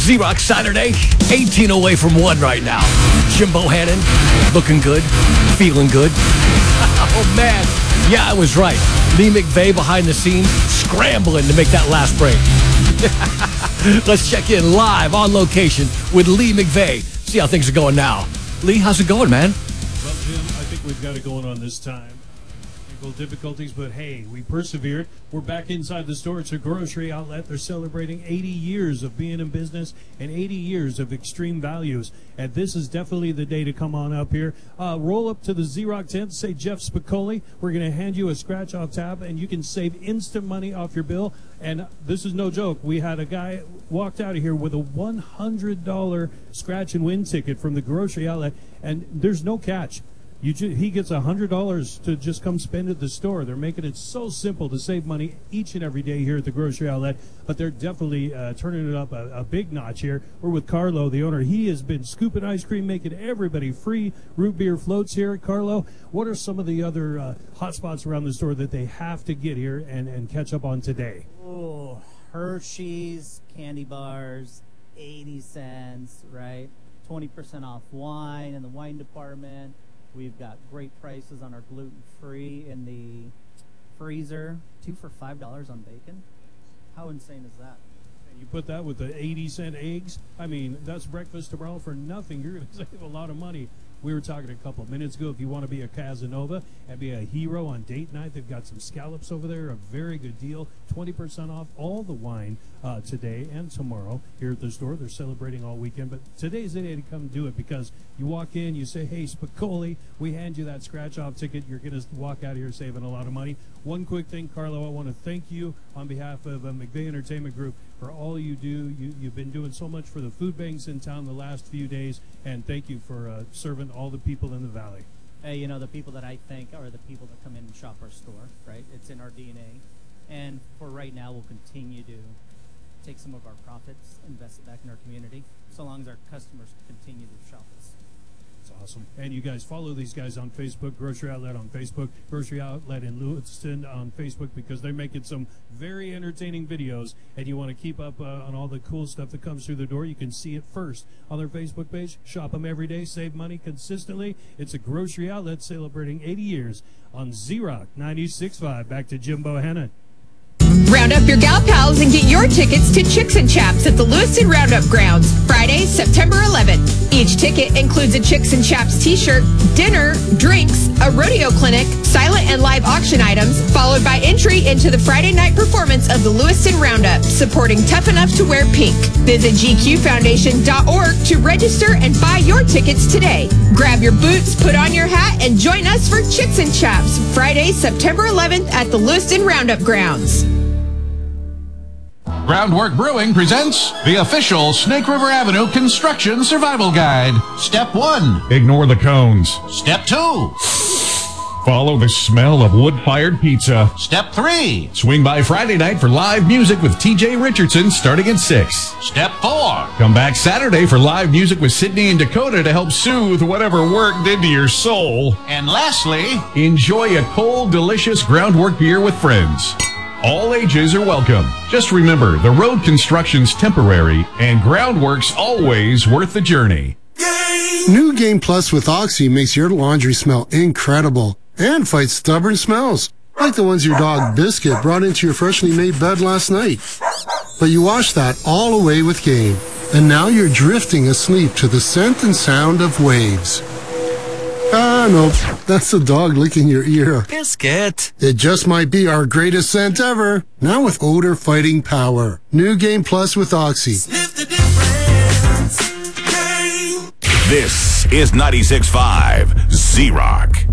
Z-Rock Saturday, 18 away from 1 right now. Jim Bohannon, looking good, feeling good. Oh, man. Yeah, I was right. Lee McVeigh behind the scenes, scrambling to make that last break. Let's check in live on location with Lee McVeigh. See how things are going now. Lee, how's it going, man? Well, Jim, I think we've got it going on this time. Technical difficulties, but hey, we persevered. We're back inside the store. It's a grocery outlet. They're celebrating 80 years of being in business and 80 years of extreme values. And this is definitely the day to come on up here. Roll up to the Z-Rock tent, say Jeff Spicoli. We're going to hand you a scratch-off tab, and you can save instant money off your bill. And this is no joke. We had a guy walked out of here with a $100 scratch-and-win ticket from the grocery outlet, and there's no catch. He gets $100 to just come spend at the store. They're making it so simple to save money each and every day here at the grocery outlet, but they're definitely turning it up a big notch here. We're with Carlo, the owner. He has been scooping ice cream, making everybody free root beer floats here. Carlo, what are some of the other hot spots around the store that they have to get here and catch up on today? Oh, Hershey's, candy bars, 80 cents, right? 20% off wine in the wine department. We've got great prices on our gluten-free in the freezer. 2 for $5 on bacon. How insane is that? And you put that with the 80-cent eggs. I mean, that's breakfast tomorrow for nothing. You're going to save a lot of money. We were talking a couple of minutes ago, if you want to be a Casanova and be a hero on date night, they've got some scallops over there, a very good deal, 20% off all the wine today and tomorrow here at the store. They're celebrating all weekend, but today's the day to come do it because you walk in, you say, hey, Spicoli, we hand you that scratch-off ticket. You're going to walk out of here saving a lot of money. One quick thing, Carlo, I want to thank you on behalf of McVeigh Entertainment Group for all you do. You've been doing so much for the food banks in town the last few days, and thank you for serving all the people in the valley. Hey, you know, the people that I think are the people that come in and shop our store, right? It's in our DNA. And for right now, we'll continue to take some of our profits, invest it back in our community, so long as our customers continue to shop us. That's awesome. And you guys follow these guys on Facebook, Grocery Outlet on Facebook, Grocery Outlet in Lewiston on Facebook, because they're making some very entertaining videos, and you want to keep up on all the cool stuff that comes through the door. You can see it first on their Facebook page. Shop them every day, save money consistently. It's a Grocery Outlet celebrating 80 years on Z-Rock 96.5. Back to Jim Bohannon. Round up your gal pals and get your tickets to Chicks and Chaps at the Lewiston Roundup Grounds, Friday, September 11th. Each ticket includes a Chicks and Chaps t-shirt, dinner, drinks, a rodeo clinic, silent and live auction items, followed by entry into the Friday night performance of the Lewiston Roundup, supporting Tough Enough to Wear Pink. Visit gqfoundation.org to register and buy your tickets today. Grab your boots, put on your hat, and join us for Chicks and Chaps, Friday, September 11th at the Lewiston Roundup Grounds. Groundwork Brewing presents the official Snake River Avenue Construction Survival Guide. Step 1. Ignore the cones. Step 2. Follow the smell of wood-fired pizza. Step 3. Swing by Friday night for live music with TJ Richardson starting at 6. Step 4. Come back Saturday for live music with Sydney and Dakota to help soothe whatever work did to your soul. And lastly, enjoy a cold, delicious Groundwork beer with friends. All ages are welcome. Just remember, the road construction's temporary and Groundwork's always worth the journey. New Game Plus with Oxy makes your laundry smell incredible and fights stubborn smells, like the ones your dog Biscuit brought into your freshly made bed last night. But you washed that all away with Game, and now you're drifting asleep to the scent and sound of waves. Ah, no, that's the dog licking your ear. Biscuit. It just might be our greatest scent ever, now with odor-fighting power. New Game Plus with Oxy. Sniff the difference. Game. This is 96.5 Z-Rock.